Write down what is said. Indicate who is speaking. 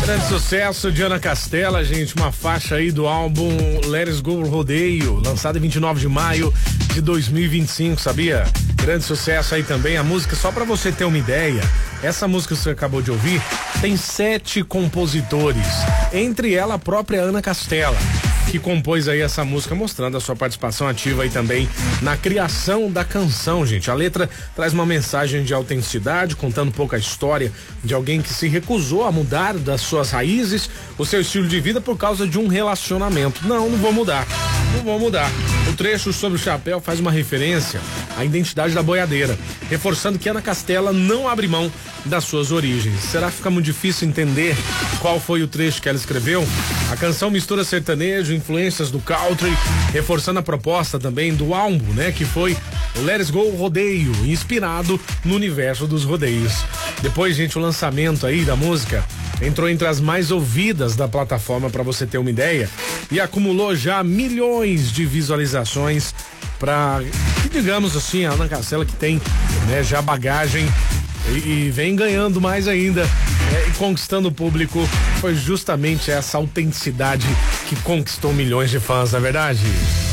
Speaker 1: Grande sucesso de Ana Castela, gente, uma faixa aí do álbum Let's Go Rodeio, lançado em 29 de maio de 2025, sabia? Grande sucesso aí também, a música, só pra você ter uma ideia, essa música que você acabou de ouvir, tem 7 compositores, entre ela a própria Ana Castela, que compôs aí essa música, mostrando a sua participação ativa aí também na criação da canção, gente. A letra traz uma mensagem de autenticidade, contando um pouco a história de alguém que se recusou a mudar das suas raízes, o seu estilo de vida por causa de um relacionamento. Não vou mudar. O trecho sobre o chapéu faz uma referência à identidade da boiadeira, reforçando que Ana Castela não abre mão das suas origens. Será que fica muito difícil entender qual foi o trecho que ela escreveu? A canção mistura sertanejo, influências do country, reforçando a proposta também do álbum, né? Que foi o Let's Go Rodeio, inspirado no universo dos rodeios. Depois, gente, o lançamento aí da música entrou entre as mais ouvidas da plataforma, para você ter uma ideia, e acumulou já milhões de visualizações para, digamos assim, a Ana Castela, que tem, né, já bagagem e vem ganhando mais ainda, e conquistando o público. Foi justamente essa autenticidade que conquistou milhões de fãs, não é verdade?